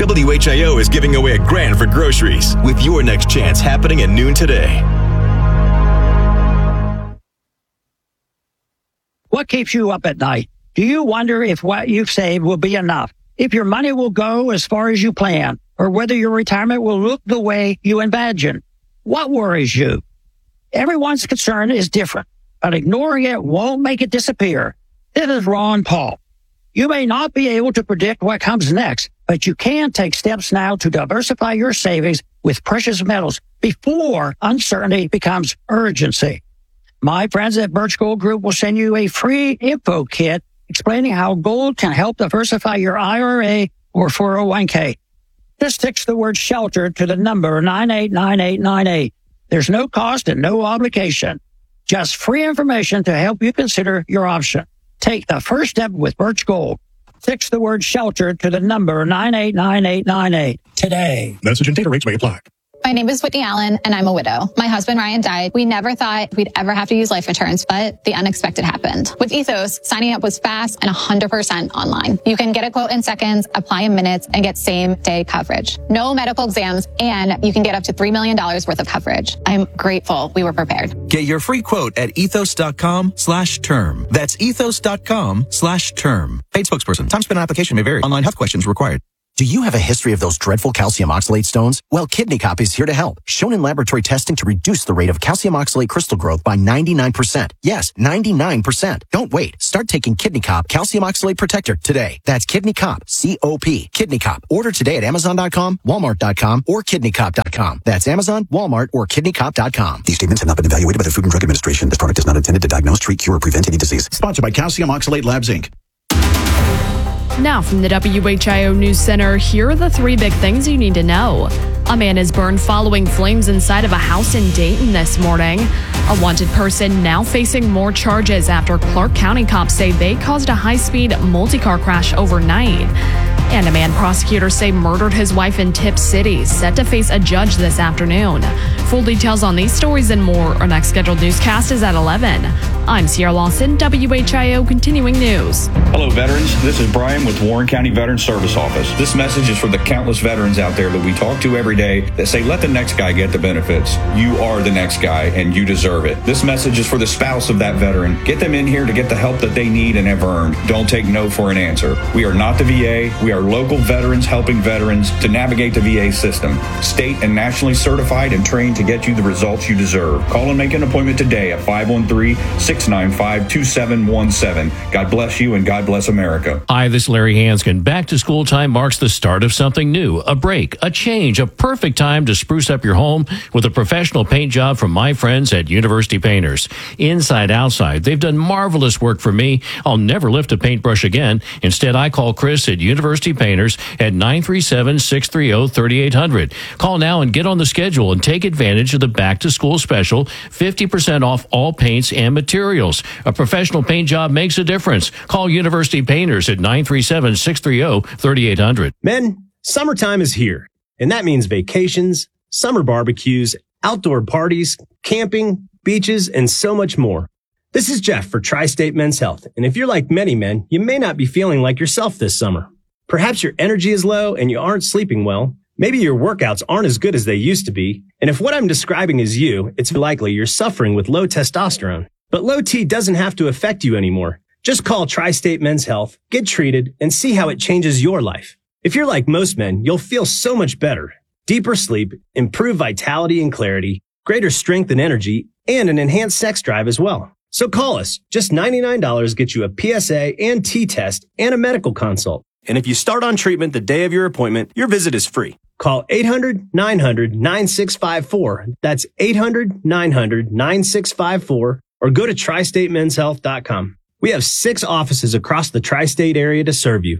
WHIO is giving away $1,000 for groceries with your next chance happening at noon today. What keeps you up at night? Do you wonder if what you've saved will be enough? If your money will go as far as you plan? Or whether your retirement will look the way you imagine? What worries you? Everyone's concern is different, but ignoring it won't make it disappear. This is Ron Paul. You may not be able to predict what comes next, but you can take steps now to diversify your savings with precious metals before uncertainty becomes urgency. My friends at Birch Gold Group will send you a free info kit explaining how gold can help diversify your IRA or 401k. Just text the word shelter to the number 989898. There's no cost and no obligation. Just free information to help you consider your option. Take the first step with Birch Gold. Text the word shelter to the number 989898 today. Message and data rates may apply. My name is Whitney Allen, and I'm a widow. My husband, Ryan, died. We never thought we'd ever have to use life insurance, but the unexpected happened. With Ethos, signing up was fast and 100% online. You can get a quote in seconds, apply in minutes, and get same-day coverage. No medical exams, and you can get up to $3 million worth of coverage. I'm grateful we were prepared. Get your free quote at ethos.com/term. That's ethos.com/term. Paid spokesperson. Time spent on application may vary. Online health questions required. Do you have a history of those dreadful calcium oxalate stones? Well, Kidney Cop is here to help. Shown in laboratory testing to reduce the rate of calcium oxalate crystal growth by 99%. Yes, 99%. Don't wait. Start taking Kidney Cop Calcium Oxalate Protector today. That's Kidney Cop, C-O-P. Kidney Cop. Order today at Amazon.com, Walmart.com, or KidneyCop.com. That's Amazon, Walmart, or KidneyCop.com. These statements have not been evaluated by the Food and Drug Administration. This product is not intended to diagnose, treat, cure, or prevent any disease. Sponsored by Calcium Oxalate Labs, Inc. Now from the WHIO News Center, here are the 3 big things you need to know. A man is burned following flames inside of a house in Dayton this morning. A wanted person now facing more charges after Clark County cops say they caused a high-speed multi-car crash overnight. And a man prosecutors say murdered his wife in Tip City, set to face a judge this afternoon. Full details on these stories and more. Our next scheduled newscast is at 11. I'm Sierra Lawson, WHIO Continuing News. Hello, veterans. This is Brian with Warren County Veterans Service Office. This message is for the countless veterans out there that we talk to every day that say, let the next guy get the benefits. You are the next guy, and you deserve it. This message is for the spouse of that veteran. Get them in here to get the help that they need and have earned. Don't take no for an answer. We are not the VA. We are local veterans helping veterans to navigate the VA system. State and nationally certified and trained to get you the results you deserve. Call and make an appointment today at 513-695-2717. God bless you and God bless America. Hi, this is Larry Hanskin. Back to school time marks the start of something new, a break, a change, a perfect time to spruce up your home with a professional paint job from my friends at University Painters. Inside, outside, they've done marvelous work for me. I'll never lift a paintbrush again. Instead, I call Chris at University Painters at 937-630-3800. Call now and get on the schedule and take advantage of the back to school special, 50% off all paints and materials. A professional paint job makes a difference. Call University Painters at 937-630-3800. Men, summertime is here, and that means vacations, summer barbecues, outdoor parties, camping, beaches, and so much more. This is Jeff for Tri-State Men's Health, and if you're like many men, you may not be feeling like yourself this summer. Perhaps your energy is low and you aren't sleeping well. Maybe your workouts aren't as good as they used to be. And if what I'm describing is you, it's likely you're suffering with low testosterone. But low T doesn't have to affect you anymore. Just call Tri-State Men's Health, get treated, and see how it changes your life. If you're like most men, you'll feel so much better. Deeper sleep, improved vitality and clarity, greater strength and energy, and an enhanced sex drive as well. So call us. Just $99 gets you a PSA and T-test and a medical consult. And if you start on treatment the day of your appointment, your visit is free. Call 800-900-9654. That's 800-900-9654. Or go to TriStateMen'sHealth.com. We have 6 offices across the tri-state area to serve you.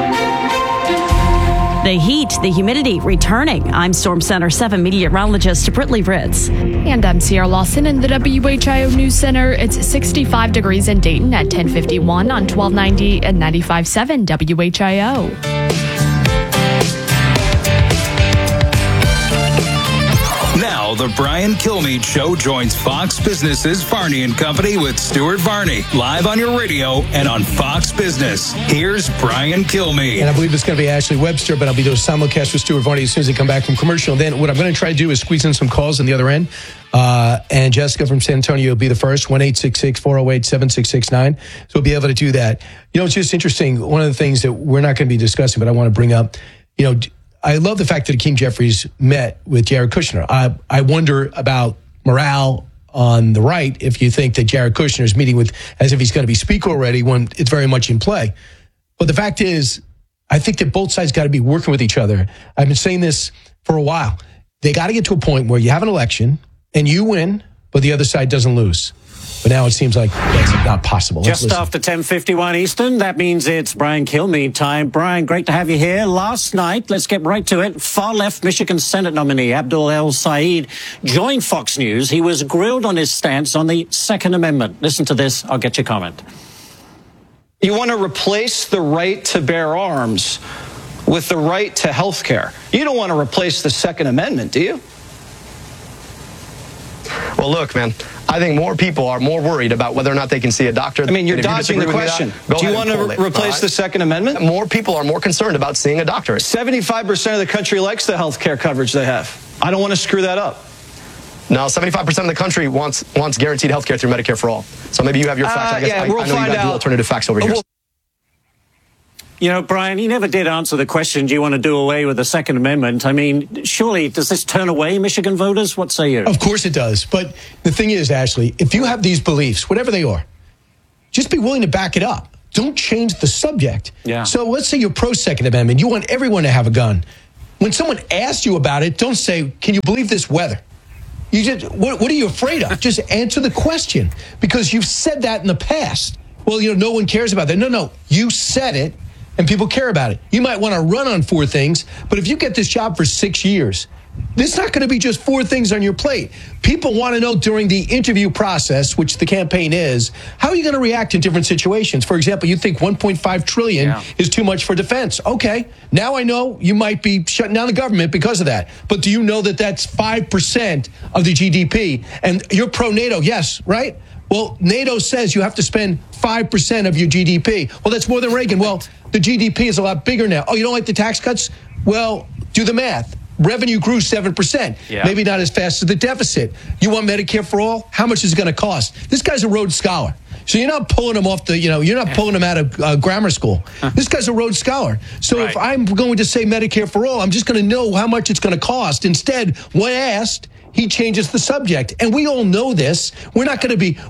The heat, the humidity returning. I'm Storm Center 7 meteorologist Brittany Ritz. And I'm Sierra Lawson in the WHIO News Center. It's 65 degrees in Dayton at 1051 on 1290 and 95.7 WHIO. Now, Now, the Brian Kilmeade Show joins Fox Business's Varney and Company with Stuart Varney, live on your radio and on Fox Business. Here's Brian Kilmeade. And I believe it's going to be Ashley Webster, but I'll be doing simulcast with Stuart Varney as soon as they come back from commercial. And then what I'm going to try to do is squeeze in some calls on the other end. And Jessica from San Antonio will be the first, 1-866-408-7669. So we'll be able to do that. You know, it's just interesting. One of the things that we're not going to be discussing, but I want to bring up, you know, I love the fact that Hakeem Jeffries met with Jared Kushner. I wonder about morale on the right if you think that Jared Kushner is meeting with, as if he's going to be speaker already when it's very much in play. But the fact is, I think that both sides got to be working with each other. I've been saying this for a while. They got to get to a point where you have an election and you win, but the other side doesn't lose. But now it seems like that's not possible. Just after 10:51 Eastern, that means it's Brian Kilmeade time. Brian, great to have you here. Last night, let's get right to it, far-left Michigan Senate nominee Abdul El-Sayed joined Fox News. He was grilled on his stance on the Second Amendment. Listen to this. I'll get your comment. You want to replace the right to bear arms with the right to health care. You don't want to replace the Second Amendment, do you? Well, look, man, I think more people are more worried about whether or not they can see a doctor. I mean, you're dodging the question. Do you want to replace the Second Amendment? More people are more concerned about seeing a doctor. 75% of the country likes the health care coverage they have. I don't want to screw that up. No, 75% of the country wants guaranteed health care through Medicare for all. So maybe you have your facts. I guess I know you got alternative facts over here. You know, Brian, he never did answer the question, do you want to do away with the Second Amendment? I mean, surely, does this turn away Michigan voters? What say you? Of course it does. But the thing is, Ashley, if you have these beliefs, whatever they are, just be willing to back it up. Don't change the subject. Yeah. So let's say you're pro-Second Amendment. You want everyone to have a gun. When someone asks you about it, don't say, can you believe this weather? You just, what are you afraid of? Just answer the question. Because you've said that in the past. Well, you know, no one cares about that. No, you said it. And people care about it. You might want to run on 4 things, but if you get this job for 6 years, there's not going to be just 4 things on your plate. People want to know during the interview process, which the campaign is, how are you going to react in different situations? For example, you think $1.5 trillion is too much for defense. Okay, now I know you might be shutting down the government because of that. But do you know that that's 5% of the GDP? And you're pro-NATO, yes, right? Well, NATO says you have to spend 5% of your GDP. Well, that's more than Reagan. Well, the GDP is a lot bigger now. Oh, you don't like the tax cuts? Well, do the math. Revenue grew 7%. Yeah. Maybe not as fast as the deficit. You want Medicare for all? How much is it going to cost? This guy's a Rhodes Scholar. So you're not pulling him off the, you're not pulling him out of grammar school. This guy's a Rhodes Scholar. So if I'm going to say Medicare for all, I'm just going to know how much it's going to cost. Instead, when asked, he changes the subject. And we all know this. We're not,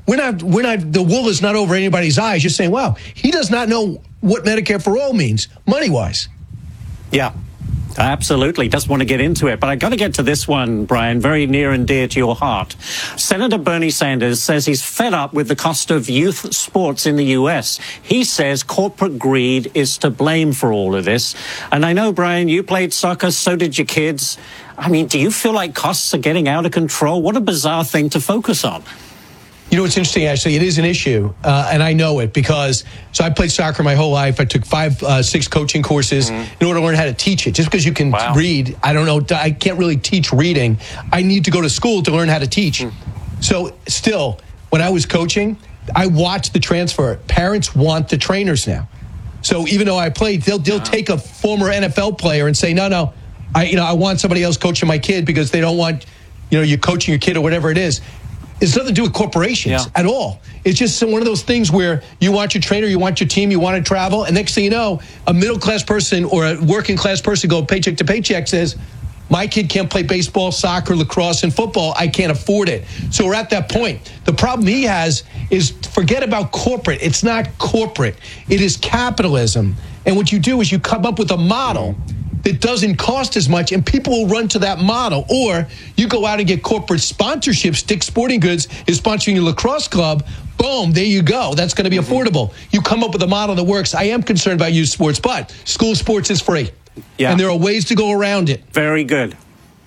the wool is not over anybody's eyes. You're saying, wow, he does not know what Medicare for all means, money-wise. Yeah, absolutely. Doesn't want to get into it. But I got to get to this one, Brian, very near and dear to your heart. Senator Bernie Sanders says he's fed up with the cost of youth sports in the U.S. He says corporate greed is to blame for all of this. And I know, Brian, you played soccer, so did your kids. I mean, do you feel like costs are getting out of control? What a bizarre thing to focus on. You know, what's interesting, actually, it is an issue, and I know it because, I played soccer my whole life. I took 6 coaching courses in order to learn how to teach it. Just because you can read, I don't know, I can't really teach reading. I need to go to school to learn how to teach. So still, when I was coaching, I watched the transfer. Parents want the trainers now. So even though I played, they'll take a former NFL player and say, no, I want somebody else coaching my kid because they don't want, you coaching your kid or whatever it is. It's nothing to do with corporations at all. It's just one of those things where you want your trainer, you want your team, you want to travel, and next thing you know, a middle-class person or a working-class person go paycheck to paycheck says, my kid can't play baseball, soccer, lacrosse, and football. I can't afford it. So we're at that point. The problem he has is forget about corporate. It's not corporate. It is capitalism. And what you do is you come up with a model that doesn't cost as much, and people will run to that model. Or you go out and get corporate sponsorships. Dick's Sporting Goods is sponsoring your lacrosse club. Boom, there you go. That's going to be affordable. You come up with a model that works. I am concerned about youth sports, but school sports is free. Yeah. And there are ways to go around it. Very good.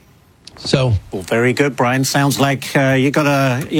So, well, very good, Brian. Sounds like you got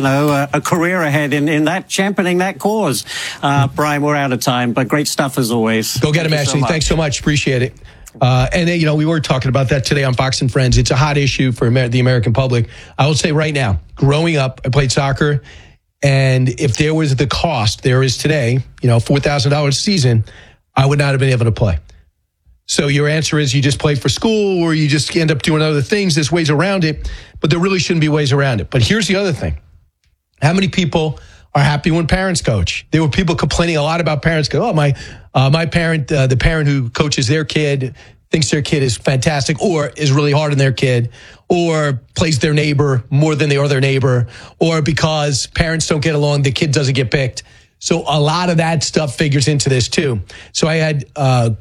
a career ahead in that championing that cause. Brian, we're out of time, but great stuff as always. Go get him, Ashley. Thanks so much. Appreciate it. And then, we were talking about that today on Fox and Friends. It's a hot issue for the American public. I will say right now, growing up, I played soccer. And if there was the cost there is today, $4,000 a season, I would not have been able to play. So your answer is you just play for school or you just end up doing other things. There's ways around it, but there really shouldn't be ways around it. But here's the other thing. How many people are happy when parents coach? There were people complaining a lot about parents go, my parent, the parent who coaches their kid thinks their kid is fantastic or is really hard on their kid or plays their neighbor more than they are their neighbor or because parents don't get along, the kid doesn't get picked. So a lot of that stuff figures into this too. So I had Rob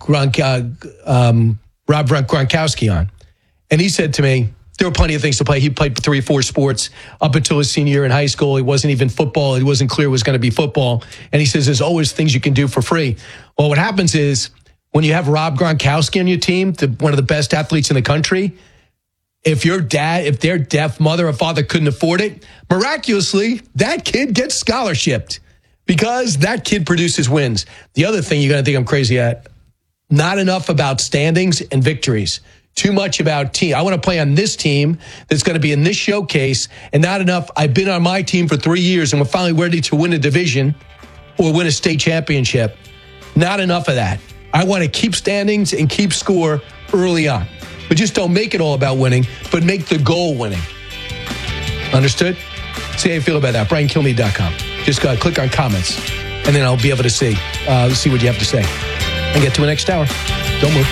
Gronkowski on, and he said to me, there were plenty of things to play. He played 3 or 4 sports up until his senior year in high school. It wasn't even football. It wasn't clear it was going to be football. And he says, there's always things you can do for free. Well, what happens is when you have Rob Gronkowski on your team, one of the best athletes in the country, if their deaf mother or father couldn't afford it, miraculously, that kid gets scholarshiped because that kid produces wins. The other thing you're going to think I'm crazy at, not enough about standings and victories. Too much about team. I want to play on this team that's going to be in this showcase, and not enough. I've been on my team for 3 years, and we're finally ready to win a division or win a state championship. Not enough of that. I want to keep standings and keep score early on. But just don't make it all about winning, but make the goal winning. Understood? See how you feel about that. BrianKilmeade.com. Just click on comments, and then I'll be able to see what you have to say. And get to the next hour. Don't move.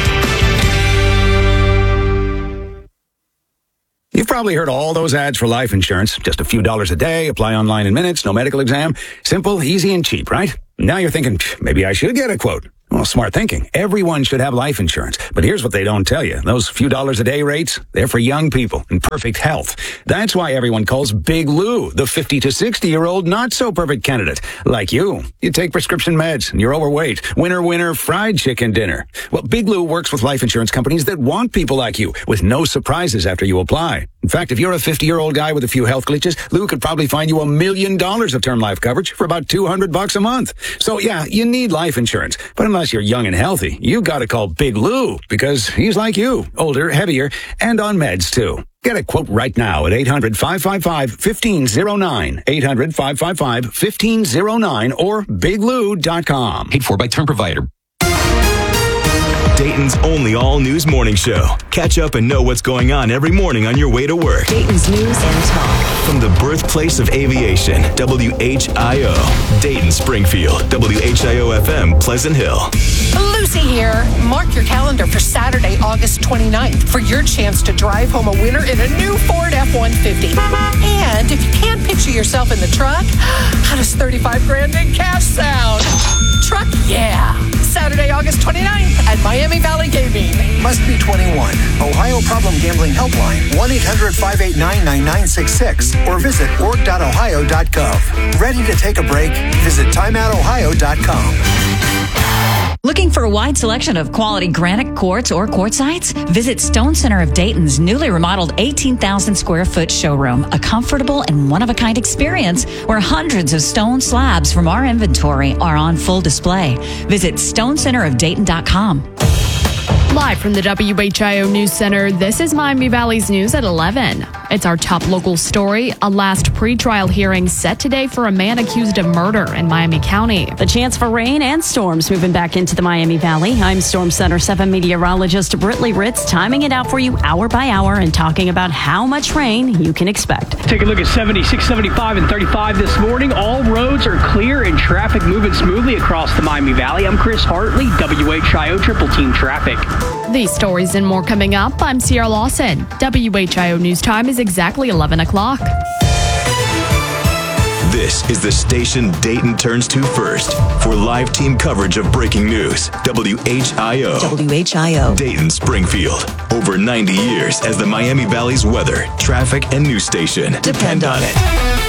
You've probably heard all those ads for life insurance. Just a few dollars a day, apply online in minutes, no medical exam. Simple, easy, and cheap, right? Now you're thinking, maybe I should get a quote. Well, smart thinking. Everyone should have life insurance. But here's what they don't tell you. Those few dollars a day rates, they're for young people in perfect health. That's why everyone calls Big Lou the 50 to 60-year-old not-so-perfect candidate. Like you. You take prescription meds and you're overweight. Winner, fried chicken dinner. Well, Big Lou works with life insurance companies that want people like you with no surprises after you apply. In fact, if you're a 50-year-old guy with a few health glitches, Lou could probably find you $1 million of term life coverage for about $200 a month. So, yeah, you need life insurance. But unless you're young and healthy, you got to call Big Lou because he's like you, older, heavier, and on meds, too. Get a quote right now at 800-555-1509, 800-555-1509, or biglou.com. Paid for by term provider. Dayton's only all-news morning show. Catch up and know what's going on every morning on your way to work. Dayton's News and Talk. From the birthplace of aviation, WHIO. Dayton, Springfield, WHIO-FM, Pleasant Hill. Lucy here. Mark your calendar for Saturday, August 29th for your chance to drive home a winner in a new Ford F-150. And if you can't picture yourself in the truck, how does $35,000 in cash sound? Truck, yeah. Saturday, August 29th at Miami Valley Gaming. Must be 21. Ohio Problem Gambling Helpline, 1-800-589-9966, or visit org.ohio.gov. Ready to take a break? Visit timeoutohio.com. Looking for a wide selection of quality granite quartz or quartzites? Visit Stone Center of Dayton's newly remodeled 18,000 square foot showroom, a comfortable and one-of-a-kind experience where hundreds of stone slabs from our inventory are on full display. Visit stonecenterofdayton.com. Live from the WHIO News Center, this is Miami Valley's News at 11. It's our top local story. A last pretrial hearing set today for a man accused of murder in Miami County. The chance for rain and storms moving back into the Miami Valley. I'm Storm Center 7 meteorologist Britley Ritz, timing it out for you hour by hour and talking about how much rain you can expect. Take a look at 76, 75, and 35 this morning. All roads are clear and traffic moving smoothly across the Miami Valley. I'm Chris Hartley, WHIO Triple Team Traffic. These stories and more coming up. I'm Sierra Lawson. WHIO News Time is exactly 11 o'clock. This is the station Dayton turns to first for live team coverage of breaking news. WHIO. WHIO. Dayton, Springfield. Over 90 years as the Miami Valley's weather, traffic, and news station. Depend on it.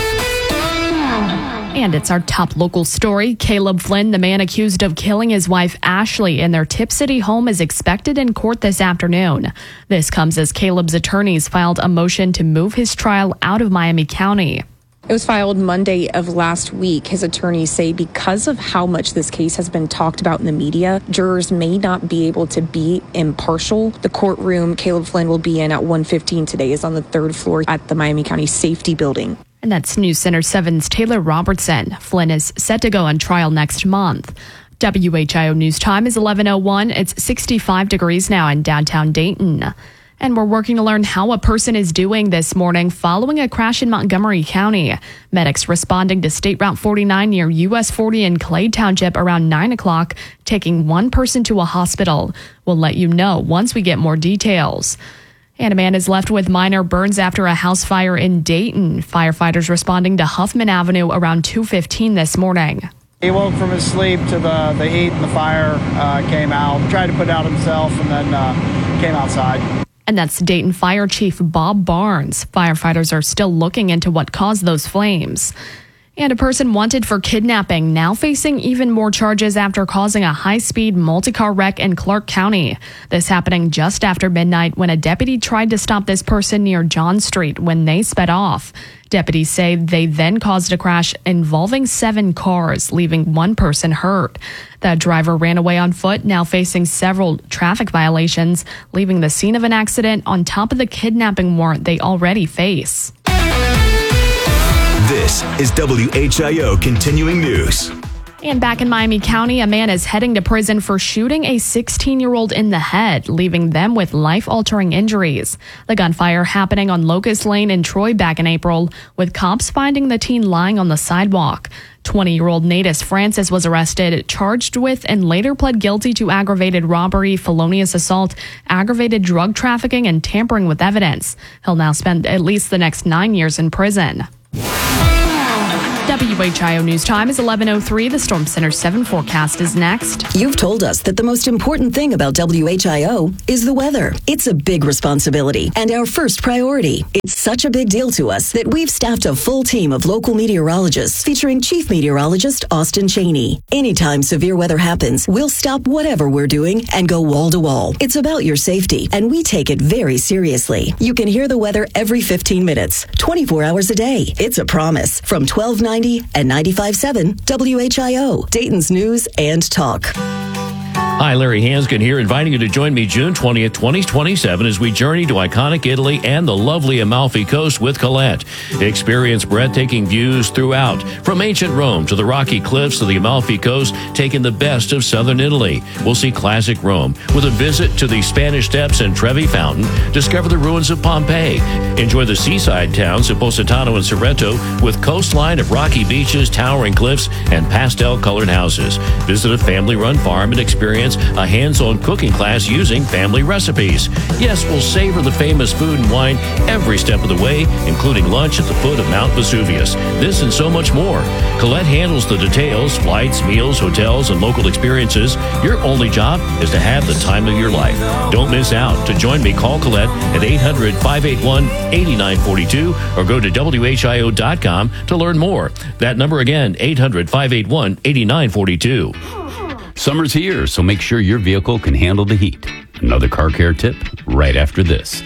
And it's our top local story. Caleb Flynn, the man accused of killing his wife Ashley in their Tip City home, is expected in court this afternoon. This comes as Caleb's attorneys filed a motion to move his trial out of Miami County. It was filed Monday of last week. His attorneys say because of how much this case has been talked about in the media, jurors may not be able to be impartial. The courtroom Caleb Flynn will be in at 1:15 today is on the 3rd floor at the Miami County Safety Building. And that's News Center 7's Taylor Robertson. Flynn is set to go on trial next month. WHIO News Time is 11:01. It's 65 degrees now in downtown Dayton. And we're working to learn how a person is doing this morning following a crash in Montgomery County. Medics responding to State Route 49 near US 40 in Clay Township around 9 o'clock, taking one person to a hospital. We'll let you know once we get more details. And a man is left with minor burns after a house fire in Dayton. Firefighters responding to Huffman Avenue around 2:15 this morning. He woke from his sleep to the heat and the fire came out, tried to put out himself, and then came outside. And that's Dayton Fire Chief Bob Barnes. Firefighters are still looking into what caused those flames. And a person wanted for kidnapping now facing even more charges after causing a high-speed multi-car wreck in Clark County. This happening just after midnight when a deputy tried to stop this person near John Street when they sped off. Deputies say they then caused a crash involving 7 cars, leaving one person hurt. The driver ran away on foot, now facing several traffic violations, leaving the scene of an accident on top of the kidnapping warrant they already face. This is WHIO Continuing News. And back in Miami County, a man is heading to prison for shooting a 16-year-old in the head, leaving them with life-altering injuries. The gunfire happening on Locust Lane in Troy back in April, with cops finding the teen lying on the sidewalk. 20-year-old Natus Francis was arrested, charged with, and later pled guilty to aggravated robbery, felonious assault, aggravated drug trafficking, and tampering with evidence. He'll now spend at least the next 9 years in prison. WHIO News Time is 11:03. The Storm Center 7 forecast is next. You've told us that the most important thing about WHIO is the weather. It's a big responsibility and our first priority. It's such a big deal to us that we've staffed a full team of local meteorologists featuring Chief Meteorologist Austin Cheney. Anytime severe weather happens, we'll stop whatever we're doing and go wall to wall. It's about your safety, and we take it very seriously. You can hear the weather every 15 minutes, 24 hours a day. It's a promise from 1290 and 95.7 WHIO, Dayton's News and Talk. Hi, Larry Hanskin here, inviting you to join me June 20th, 2027 as we journey to iconic Italy and the lovely Amalfi Coast with Colette. Experience breathtaking views throughout, from ancient Rome to the rocky cliffs of the Amalfi Coast, taking the best of southern Italy. We'll see classic Rome with a visit to the Spanish Steps and Trevi Fountain, discover the ruins of Pompeii, enjoy the seaside towns of Positano and Sorrento with coastline of rocky beaches, towering cliffs, and pastel-colored houses. Visit a family-run farm and experience a hands-on cooking class using family recipes. Yes, we'll savor the famous food and wine every step of the way, including lunch at the foot of Mount Vesuvius. This and so much more. Colette handles the details, flights, meals, hotels, and local experiences. Your only job is to have the time of your life. Don't miss out. To join me, call Colette at 800-581-8942 or go to WHIO.com to learn more. That number again, 800-581-8942. Summer's here, so make sure your vehicle can handle the heat. Another car care tip right after this.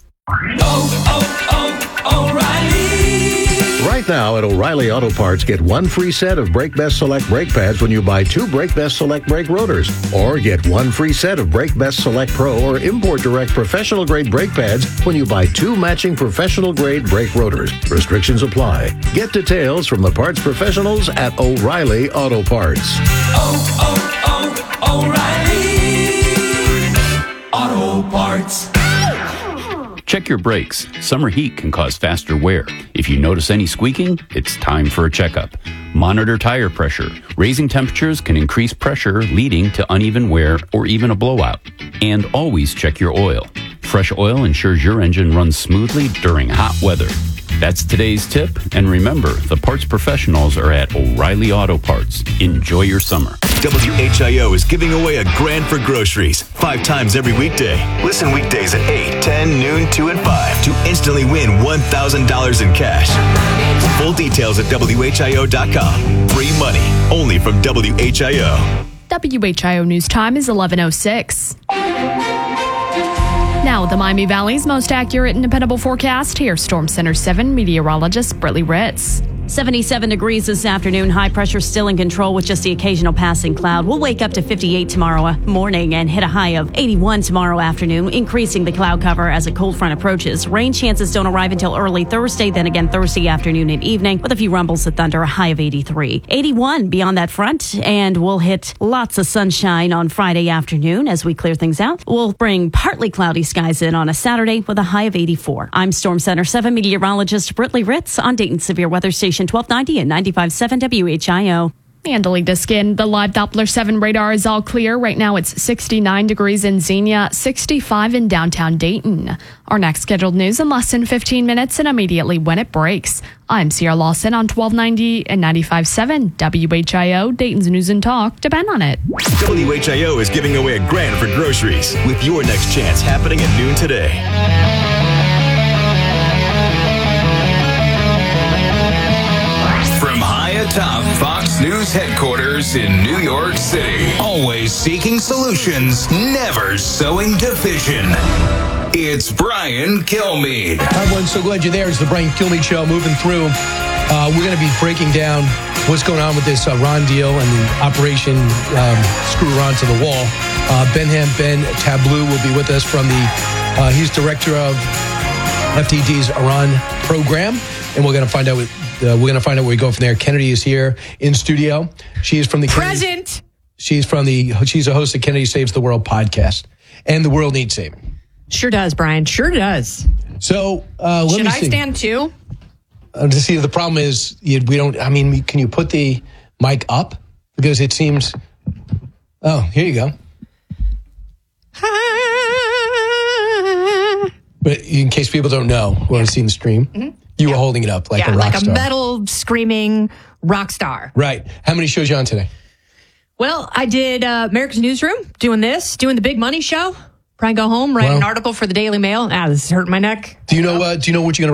O'Reilly! Right now at O'Reilly Auto Parts, get one free set of Brake Best Select brake pads when you buy 2 Brake Best Select brake rotors. Or get one free set of Brake Best Select Pro or Import Direct professional grade brake pads when you buy 2 matching professional grade brake rotors. Restrictions apply. Get details from the parts professionals at O'Reilly Auto Parts. O'Reilly Auto Parts. Check your brakes. Summer heat can cause faster wear. If you notice any squeaking, it's time for a checkup. Monitor tire pressure. Raising temperatures can increase pressure, leading to uneven wear or even a blowout. And always check your oil. Fresh oil ensures your engine runs smoothly during hot weather. That's today's tip. And remember, the parts professionals are at O'Reilly Auto Parts. Enjoy your summer. WHIO is giving away a grand for groceries 5 times every weekday. Listen weekdays at 8, 10, noon, 2, and 5 to instantly win $1,000 in cash. Full details at WHIO.com. Free money only from WHIO. WHIO News Time is 11:06. Now, the Miami Valley's most accurate and dependable forecast. Here's Storm Center 7 meteorologist Brittany Ritz. 77 degrees this afternoon. High pressure still in control with just the occasional passing cloud. We'll wake up to 58 tomorrow morning and hit a high of 81 tomorrow afternoon, increasing the cloud cover as a cold front approaches. Rain chances don't arrive until early Thursday, then again Thursday afternoon and evening with a few rumbles of thunder, a high of 83. 81 beyond that front, and we'll hit lots of sunshine on Friday afternoon as we clear things out. We'll bring partly cloudy skies in on a Saturday with a high of 84. I'm Storm Center 7 meteorologist Britley Ritz on Dayton Severe Weather Station 1290 and 95.7 WHIO. And Alita Skin, the live Doppler 7 radar is all clear. Right now it's 69 degrees in Xenia, 65 in downtown Dayton. Our next scheduled news in less than 15 minutes and immediately when it breaks. I'm Sierra Lawson on 1290 and 95.7 WHIO, Dayton's News and Talk. Depend on it. WHIO is giving away $1 grand for groceries with your next chance happening at noon today. From high atop Fox News headquarters in New York City, always seeking solutions, never sowing division. It's Brian Kilmeade. Hi, everyone. So glad you're there. It's the Brian Kilmeade Show moving through. We're going to be breaking down what's going on with this Iran deal and the Operation Screw Iran to the Wall. Ben Tableau will be with us from he's director of FTD's Iran program, and we're going to find out where we go from there. Kennedy is here in studio. She is from the present. She's a host of Kennedy Saves the World podcast, and the world needs saving. Sure does, Brian. Sure does. So should I stand too? To see, the problem is we don't. I mean, can you put the mic up because it seems? Oh, here you go. But in case people don't know who haven't seen the stream, you were holding it up like a rock star. Like a metal screaming rock star. Right. How many shows you on today? Well, I did America's Newsroom, doing the Big Money Show. Probably go home, write an article for the Daily Mail. This is hurting my neck. Do you know what you're going to